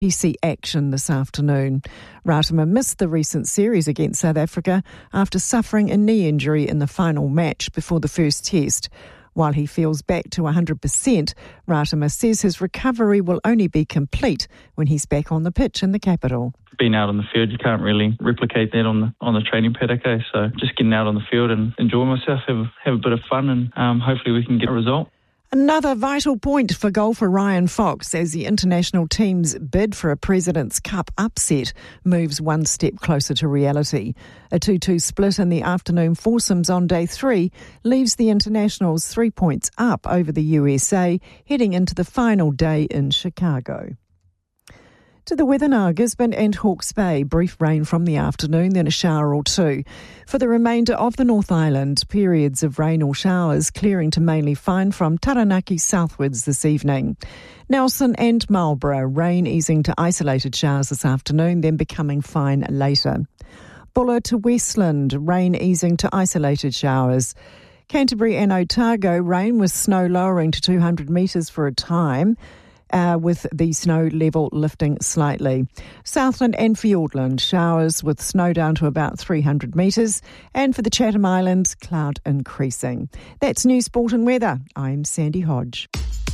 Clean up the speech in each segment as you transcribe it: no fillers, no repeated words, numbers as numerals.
see action this afternoon. Ratama missed the recent series against South Africa after suffering a knee injury in the final match before the first test. While he feels back to 100%, Ratama says his recovery will only be complete when he's back on the pitch in the capital. Being out on the field, you can't really replicate that on the training paddock, so just getting out on the field and enjoying myself, have a bit of fun, and hopefully we can get a result. Another vital point for golfer Ryan Fox as the international team's bid for a President's Cup upset moves one step closer to reality. A 2-2 split in the afternoon foursomes on day 3 leaves the internationals 3 points up over the USA heading into the final day in Chicago. To the weather now, Gisborne and Hawke's Bay, brief rain from the afternoon, then a shower or two. For the remainder of the North Island, periods of rain or showers clearing to mainly fine from Taranaki southwards this evening. Nelson and Marlborough, rain easing to isolated showers this afternoon, then becoming fine later. Buller to Westland, rain easing to isolated showers. Canterbury and Otago, rain with snow lowering to 200 metres for a time, with the snow level lifting slightly. Southland and Fiordland, showers with snow down to about 300 metres. And for the Chatham Islands, cloud increasing. That's News, Sport and Weather. I'm Sandy Hodge.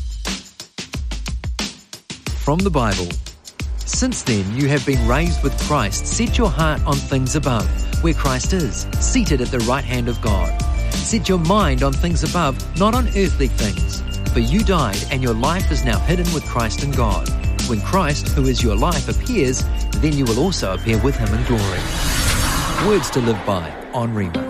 From the Bible. Since then you have been raised with Christ. Set your heart on things above, where Christ is, seated at the right hand of God. Set your mind on things above, not on earthly things. For you died, and your life is now hidden with Christ in God. When Christ, who is your life, appears, then you will also appear with him in glory. Words to live by on Rhema.